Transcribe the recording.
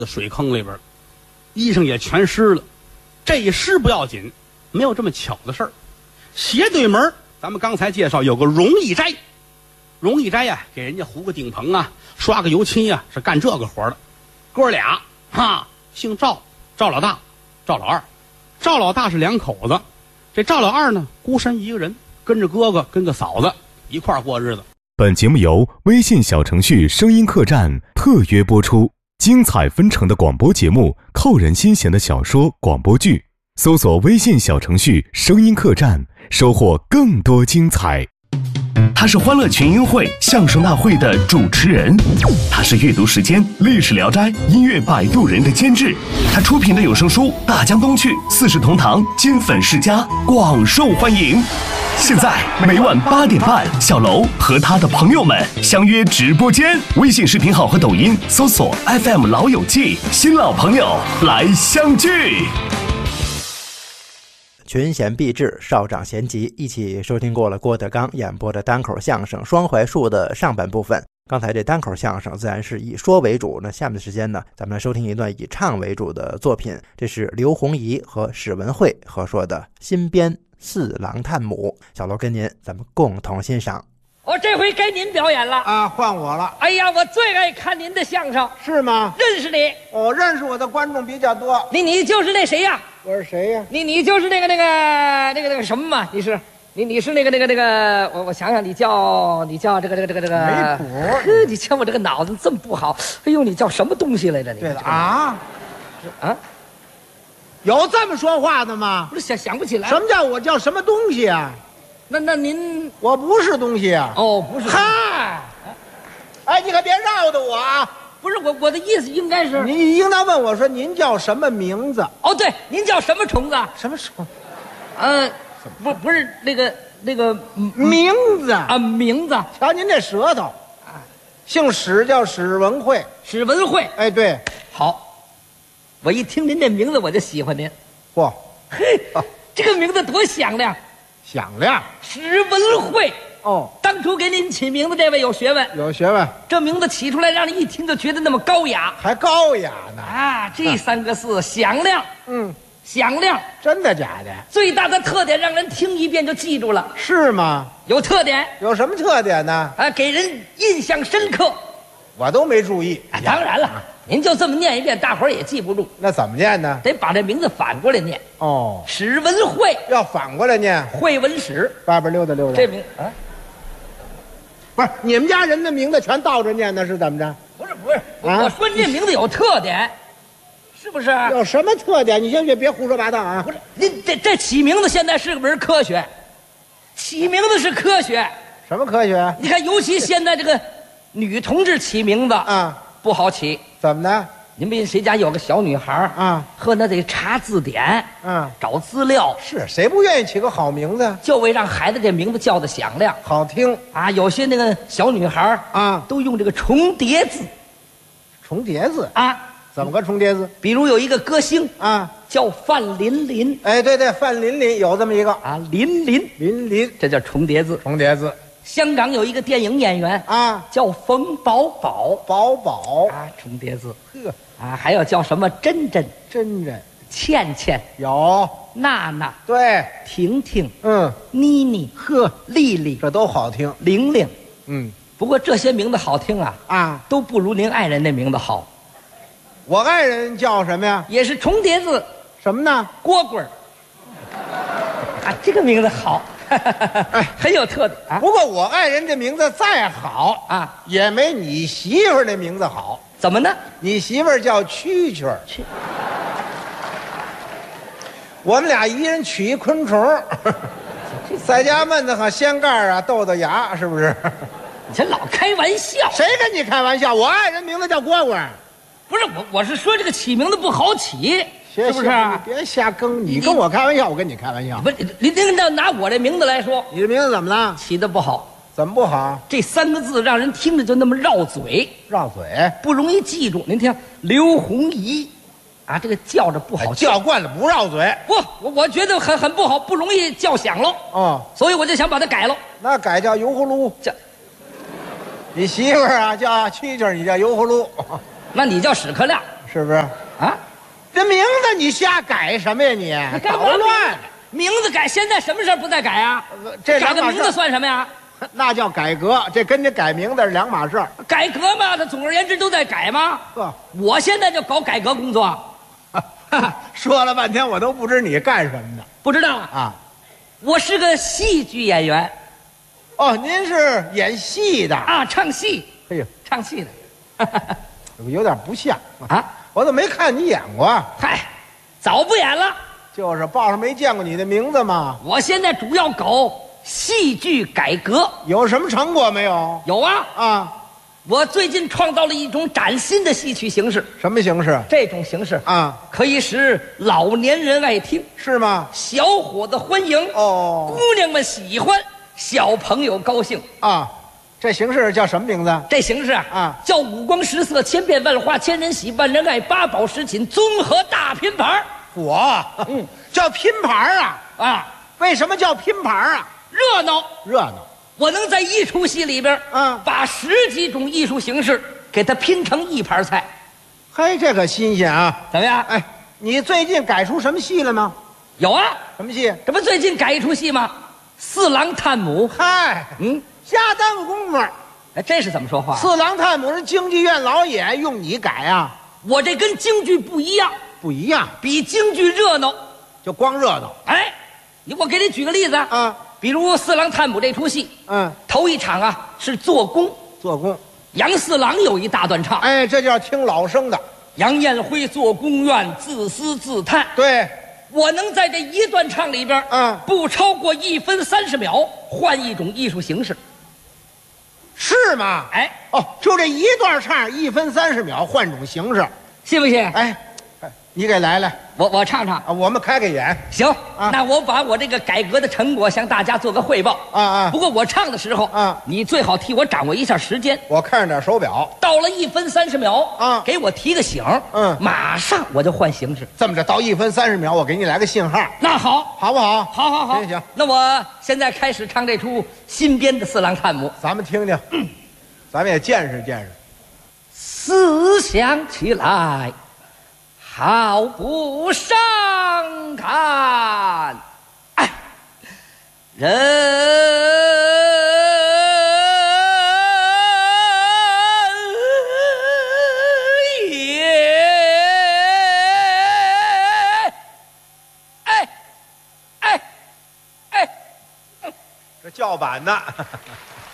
水坑里边，衣裳也全湿了。这一湿不要紧，没有这么巧的事儿。斜对门，咱们刚才介绍有个荣义斋，荣义斋呀，给人家糊个顶棚啊，刷个油漆呀，是干这个活的。哥俩哈，姓赵，赵老大，赵老二。赵老大是两口子，这赵老二呢，孤身一个人，跟着哥哥跟个嫂子一块儿过日子。 本节目由微信小程序声音客栈特约播出。精彩纷呈的广播节目，扣人心弦的小说广播剧，搜索微信小程序声音客栈，收获更多精彩。 他是欢乐群英会相声大会的主持人，他是阅读时间历史聊斋音乐摆渡人的监制，他出品的有声书《大江东去》四世同堂金粉世家广受欢迎。现在每晚8点半，小楼和他的朋友们相约直播间，微信视频号和抖音搜索 FM 老友记，新老朋友来相聚。 群贤毕至，少长咸集，一起收听过了郭德纲演播的单口相声《双槐树》的上半部分。刚才这单口相声自然是以说为主，那下面的时间呢，咱们来收听一段以唱为主的作品，这是刘洪怡和史文慧合说的新编《四郎探母》。小楼跟您咱们共同欣赏。 我这回该您表演了啊，换我了。 哎呀，我最爱看您的相声。 是吗？ 认识你。 哦，认识我的观众比较多。 你就是那谁呀？ 我是谁呀？ 你就是那个什么嘛？你是那个我想想，你叫这个没谱。 你瞧我这个脑子这么不好，哎呦，你叫什么东西来着？ 对了啊， 啊， 有这么说话的吗？ 不是想不起来。 什么叫我叫什么东西啊？ 那您我不是东西啊。 哦，不是。 嗨，哎，你可别绕着我啊！ 不是我的意思应该是， 你应当问我说您叫什么名字？ 哦，对，您叫什么虫子？ 什么虫？ 不是那个名字啊，名字。 瞧您这舌头啊，姓史，叫史文慧。 史文慧。 哎，对， 好，我一听您这名字我就喜欢您。 嚯， 嘿，这个名字多响亮！ 响亮。 史文慧。 哦， 当初给您起名字这位有学问， 有学问。 这名字起出来让人一听就觉得那么高雅， 还高雅呢啊！这3个字响亮，响亮， 真的假的？ 最大的特点让人听一遍就记住了。 是吗？ 有特点。 有什么特点呢？ 啊，给人印象深刻。 我都没注意。 当然了，您就这么念一遍，大伙儿也记不住。 那怎么念呢？ 得把这名字反过来念。 哦， 史文慧要反过来念， 慧文史。 外边溜达溜达。 这名啊， 不是你们家人的名字全倒着念的，是怎么着？ 不是，我说您这名字有特点，是不是？ 有什么特点？你先别胡说八道啊！ 不是，您这起名字现在是个门科学，起名字是科学。 什么科学？ 你看，尤其现在这个女同志起名字啊不好起。 怎么呢？ 您比谁家有个小女孩啊， 呵，那得查字典，找资料。 是谁不愿意起个好名字？ 就为让孩子这名字叫得响亮、 好听啊。有些那个小女孩啊， 都用这个重叠字。 重叠字啊？ 怎么个重叠字？ 比如有一个歌星啊， 叫范琳琳。 哎，对，范琳琳有这么一个啊，琳琳，这叫重叠字。 重叠字。 香港有一个电影演员啊， 叫冯宝宝啊，重叠字。 呵啊，还有叫什么真倩有娜对， 婷妮妮呵丽丽， 这都好听。 玲不过这些名字好听啊，都不如您爱人那名字好。 我爱人叫什么呀？ 也是重叠字。 什么呢？ 蝈蝈啊，这个名字好。哎，很有特点啊。 不过我爱人这名字再好啊， 也没你媳妇儿那名字好。 怎么呢？ 你媳妇儿叫蛐蛐儿，我们俩一人取一昆虫，在家闷得很，掀盖啊，豆芽，是不是？ 你这老开玩笑。 谁跟你开玩笑？我爱人名字叫蝈蝈。 不是我是说这个起名字不好起，是不是？ 你别瞎更，你跟我开玩笑，我跟你开玩笑。 不是，您拿我这名字来说， 你的名字怎么了？ 起的不好。 怎么不好？ 这3个字让人听着就那么绕嘴，不容易记住。您听，刘洪怡，啊，这个叫着不好叫惯了不绕嘴。 不，我觉得很不好，不容易叫响喽。 哦， 所以我就想把它改了。 那改叫油葫芦。你媳妇儿啊叫蛐蛐，你叫油葫芦。 那你叫屎壳亮。 是不是？ 啊， 这名字你瞎改什么呀你？ 干嘛捣乱， 名字改，现在什么事儿不再改啊？ 这改个名字两码事儿算什么呀？ 那叫改革，这跟你改名字是两码事儿。 改革嘛，它总而言之都在改嘛。 呵， 我现在就搞改革工作， 说了半天我都不知你干什么的不知道啊。 我是个戏剧演员哦，您是演戏的？ 啊，唱戏， 哎呦， 唱戏的。 有点不像啊， 我怎么没看你演过？ 嗨，早不演了。 就是报上没见过你的名字吗？ 我现在主要搞戏剧改革。 有什么成果没有？ 有啊， 啊， 我最近创造了一种崭新的戏曲形式， 什么形式？ 这种形式啊， 可以使老年人爱听， 是吗？ 小伙子欢迎， 哦姑娘们喜欢，小朋友高兴。 啊，这形式叫什么名字？ 这形式啊叫五光十色、千变万化、千人喜、万人爱、八宝十锦综合大拼盘我，叫拼盘啊？ 啊， 为什么叫拼盘啊？ 热闹。 热闹。 我能在一出戏里边，把10几种艺术形式给它拼成一盘菜， 嘿，这可新鲜啊！ 怎么样？ 哎，你最近改出什么戏了吗？ 有啊， 什么戏？ 这不最近改一出戏吗？四郎探母。 嗨，瞎耽误功夫。 哎，这是怎么说话？ 四郎探母是京剧院老爷，用你改啊？ 我这跟京剧不一样， 不一样， 比京剧热闹。 就光热闹。 哎，我给你举个例子啊， 比如四郎探母这出戏，头一场啊是做工， 做工。 杨四郎有一大段唱， 哎，这就要听老生的。 杨彦辉做宫院，自私自叹。 对， 我能在这一段唱里边，不超过1分30秒，换一种艺术形式。 是吗？ 哎， 哦，就这一段唱1分30秒，换种形式， 信不信？ 哎，你给来来我唱唱啊，我们开个眼。 行那我把我这个改革的成果向大家做个汇报不过我唱的时候你最好替我掌握一下时间。 我看着点手表， 到了1分30秒给我提个醒马上我就换形式。 这么着，到1分30秒，我给你来个信号。 那好， 好不好？ 好。 行。 那我现在开始唱这出新编的《四郎探母》， 咱们听听，咱们也见识见识。 思想起来好不伤感，哎，人也，哎， 这叫板呢。